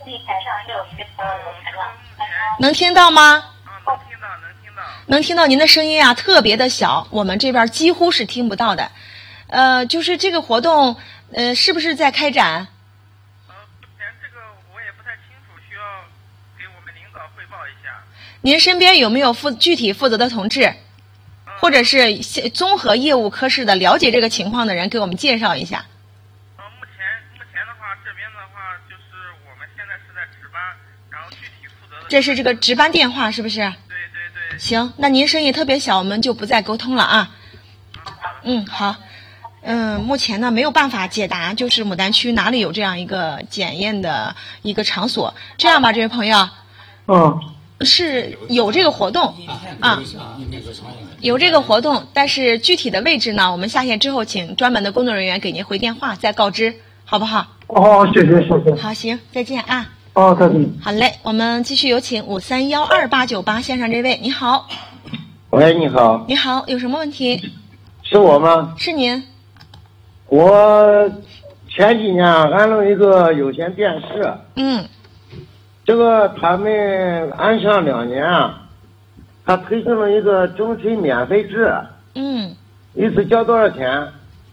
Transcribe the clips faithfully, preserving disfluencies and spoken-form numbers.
能听到吗？ 能听到，能听到。 能听到您的声音啊，特别的小，我们这边几乎是听不到的。呃，就是这个活动，呃，是不是在开展？ 呃，目前这个我也不太清楚，需要给我们领导汇报一下。 您身边有没有负具体负责的同志，或者是综合业务科室的了解这个情况的人，给我们介绍一下？ 呃，目前目前的话，这边的话就是我们现在是在值班，然后具体负责的。 这是这个值班电话是不是？ 对对对。 行，那您声音特别小，我们就不再沟通了啊。嗯，好。嗯，目前呢没有办法解答，就是牡丹区哪里有这样一个检验的一个场所。这样吧，这位朋友， 嗯， 是有这个活动啊，有这个活动，但是具体的位置呢，我们下线之后请专门的工作人员给您回电话再告知，好不好？ 哦，谢谢谢谢。 好，行，再见啊。 哦，再见。 好嘞，我们继续有请五三幺二八九八线上这位，你好。 喂，你好。 你好，有什么问题？ 是我吗？ 是您。 我前几年安了一个有线电视， 嗯， 这个他们安上两年，他推行了一个终身免费制， 嗯， 一次交多少钱？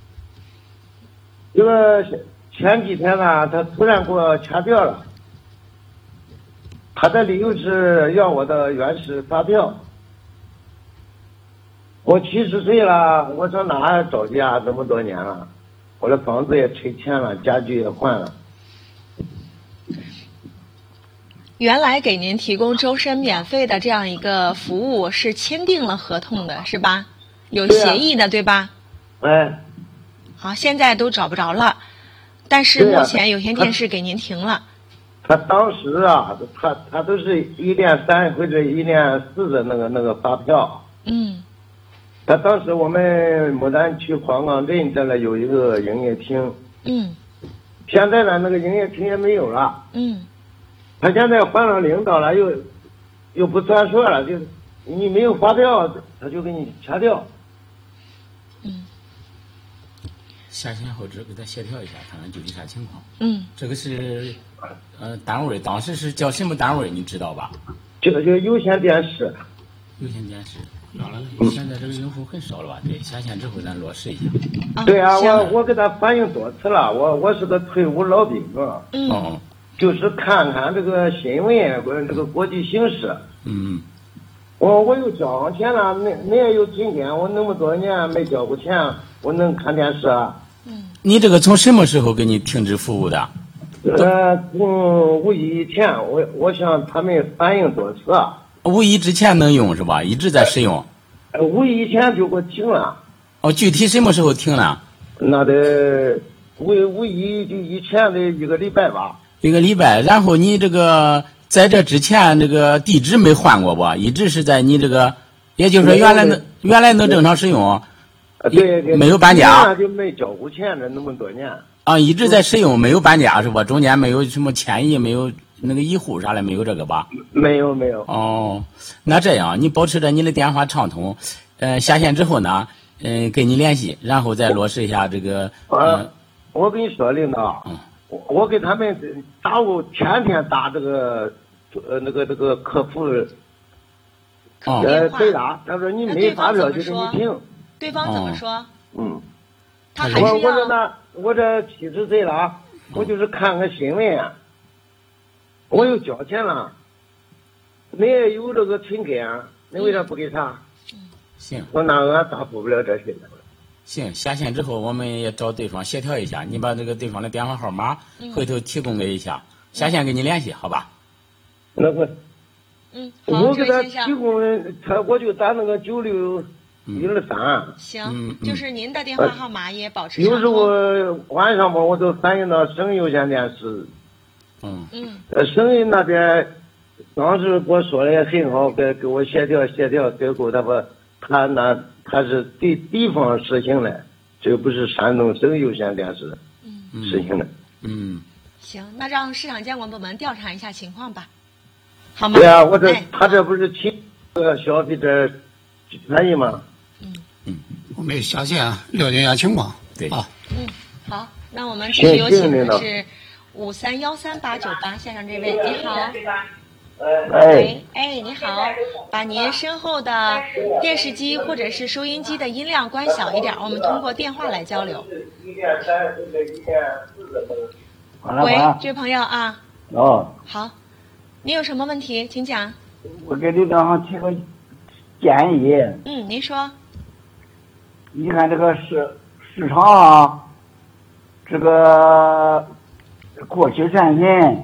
这个前几天呢，他突然给我掐掉了，他的理由是要我的原始发票。我七十岁了，我上哪儿找去啊？这么多年了。我的房子也拆迁了，家具也换了。 原来给您提供终身免费的这样一个服务是签订了合同的，是吧？有协议的， 对,、啊、对吧？ 哎。 好，现在都找不着了，但是目前有线电视给您停了。 他, 他当时啊，他他都是一连三或者一连四的那个那个发票。 嗯。 他当时我们牡丹区黄岗镇这里有一个营业厅， 嗯， 现在呢那个营业厅也没有了， 嗯， 他现在换了领导了，又又不算数了，就你没有发票，他就给你掐掉。 嗯， 下线后只给他协调一下，看看具体啥情况。 嗯， 这个是呃单位，当时是叫什么单位，你知道吧？ 这个就有线电视。 有线电视。现在这个用户很少了吧？对，下线之后咱落实一下。 啊、 对啊，我我给他反映多次了，我我是个退伍老兵啊， 嗯， 就是看看这个新闻或者这个国际形势。 嗯， 我我又交上钱了，那那也有今天，我那么多年没交过钱，我能看电视啊？ 嗯， 你这个从什么时候给你停止服务的？ 呃，从五一以前，我我向他们反映多次。 五一之前能用是吧？一直在使用。 呃，五一以前就给我停了。 哦，具体什么时候停了？ 那得五五一就以前的一个礼拜吧。 一个礼拜，然后你这个在这之前这个地址没换过吧？一直是在你这个，也就是说原来能原来能正常使用。 对对。 没有搬家。 就没交过钱这那么多年。 啊，一直在使用，没有搬家是吧？中间没有什么迁移，没有那个移户啥的，没有这个吧？ 没有没有。 哦，那这样你保持着你的电话畅通，呃，下线之后呢，嗯、呃，跟你联系，然后再落实一下这个。 呃，呃我跟你说，领导， 嗯， 我我给他们打我天天打这个呃那个这个客服， 哦， 呃对打，他说你没发票就给你停。 对方怎么说？ 嗯。 他还是我我说那我这七十岁了，我就是看个新闻啊，我又交钱了，你也有这个存根啊，你为啥不给他？ 行， 我那俺答复不了这些。 行，下线之后我们也找对方协调一下，你把这个对方的电话号码回头提供给一下，嗯、下线跟你联系，好吧？ 那我， 嗯， 我给他提供他，我就打那个九六。一二三， 行、 嗯嗯， 就是您的电话号码也保持。 有时候晚上吧，我都反映到省有线电视。 嗯嗯。 呃，省里那边当时给我说的也很好，给给我协调协调，最后他把他那他是地地方实行的，这不是山东省有线电视实行的。 嗯。嗯行，那让市场监管部门调查一下情况吧，好吗？ 对啊，我这、哎、他这不是提呃消费者便宜吗？ 嗯嗯， 我们下线了解一下情况。 对啊， 嗯，好，那我们继续有请的是五三幺三八九八，线上这位你好。 哎， 喂，哎，你好，把您身后的电视机或者是收音机的音量关小一点，我们通过电话来交流。喂，这位朋友啊。 哦。 好，你有什么问题，请讲。 我给刘长航提个建议。 嗯，您说。 你看这个市市场啊，这个过期产品，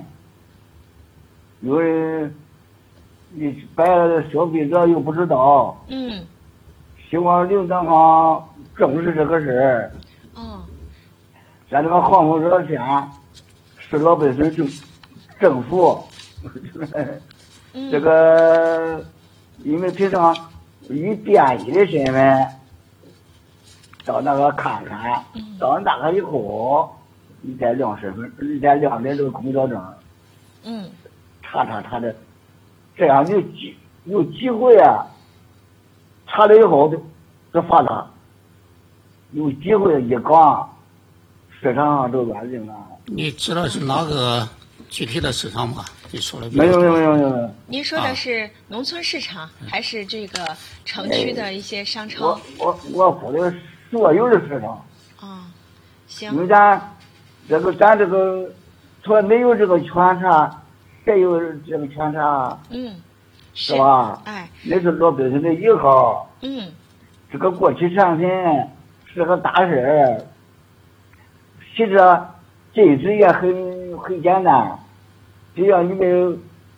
有人你摆了消费者又不知道。 嗯。 希望刘长航正视这个事儿。 哦。 咱这个航空热线是老百姓政政府， 嗯、 这个因为平常以便衣的身份到那个看看， 嗯、 到那个以后，你再亮身份，你再亮点这个空调证， 嗯， 查查他的，这样有机有机会啊，查了以后就就罚他，有机会一岗。市场上都安静了。 你知道是哪个具体的市场吗？你说的没有没有没有没有。 您说的是农村市场，啊、还是这个城区的一些商超？ 我我我说的所有的市场。 啊、哦，行。 因为咱这个咱这个，除了没有这个全查，谁有这个全查？ 嗯， 是, 是吧？ 哎， 那是老百姓的依靠。 嗯， 这个过期产品是个大事儿。其实这一次也很很简单，只要你们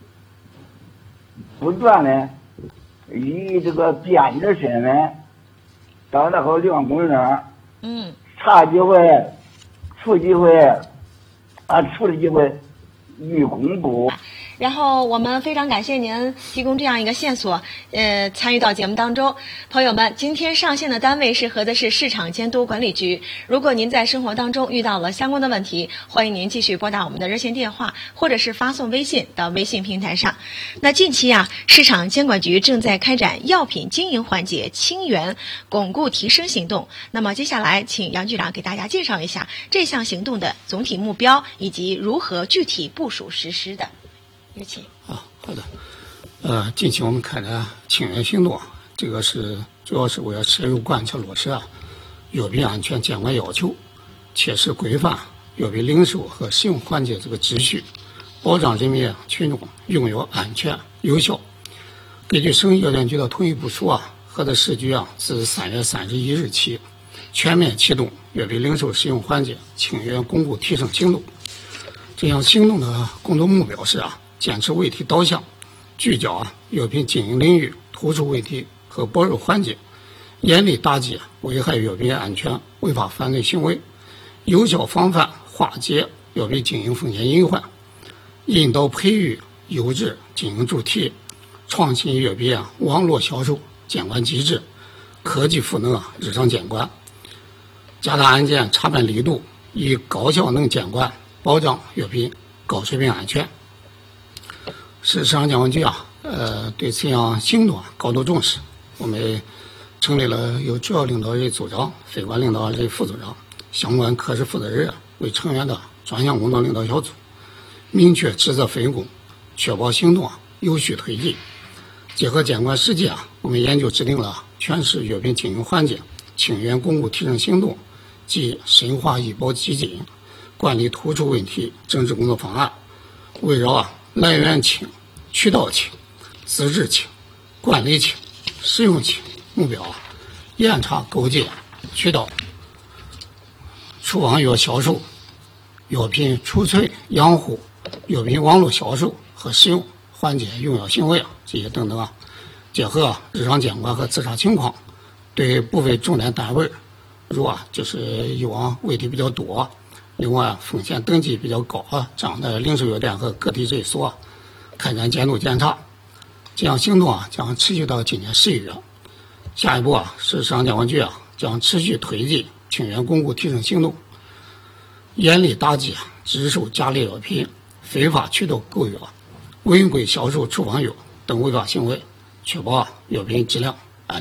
不断的以这个便衣的身份到那个亮工那儿， 嗯， 查几回，出几回，啊，出了几回，予公布。 然后我们非常感谢您提供这样一个线索，呃，参与到节目当中。朋友们，今天上线的单位是合的是市场监督管理局。如果您在生活当中遇到了相关的问题，欢迎您继续拨打我们的热线电话，或者是发送微信到微信平台上。那近期啊，市场监管局正在开展药品经营环节清源巩固提升行动。那么接下来，请杨局长给大家介绍一下这项行动的总体目标以及如何具体部署实施的。有请。 啊，好的。呃，近期我们开展清源行动，这个是主要是为了深入贯彻落实啊药品安全监管要求，切实规范药品零售和使用环节这个秩序，保障人民群众用药安全有效。根据省药监局的统一部署啊，合德市局啊自三月三十一日起全面启动药品零售使用环节清源巩固提升行动。这项行动的工作目标是啊。坚持问题导向，聚焦啊药品经营领域突出问题和薄弱环节，严厉打击危害药品安全违法犯罪行为，有效防范化解药品经营风险隐患，引导培育优质经营主体，创新药品啊网络销售监管机制，科技赋能啊日常监管，加大案件查办力度，以高效能监管保障药品高水平安全。市场监管局啊，呃，对此项行动啊高度重视。我们成立了由主要领导人组长、非管领导人副组长、相关科室负责人为成员的专项工作领导小组，明确职责分工，确保行动啊有序推进。结合监管实际啊，我们研究制定了全市药品经营环节清源巩固提升行动及深化医保基金管理突出问题整治工作方案，围绕啊来源清、渠道清、资质清、管理清、使用清目标啊，严查勾结渠道、处方药销售、药品储存养护、药品网络销售和使用缓解用药行为啊这些等等啊，结合、啊、日常监管和自查情况，对部分重点单位，如啊就是以往问题比较多。另外，风险等级比较高啊，这样的零售药店和个体诊所、啊、开展监督检查。这项行动啊将持续到今年十一月。下一步啊，市场监管局啊将持续推进清源巩固提升行动，严厉打击啊只售假劣药品、非法渠道购药、违规销售处方药等违法行为，确保啊药品质量安全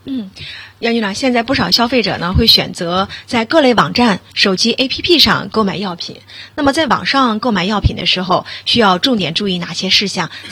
嗯，杨局长，现在不少消费者呢会选择在各类网站、手机 A P P 上购买药品。那么在网上购买药品的时候，需要重点注意哪些事项？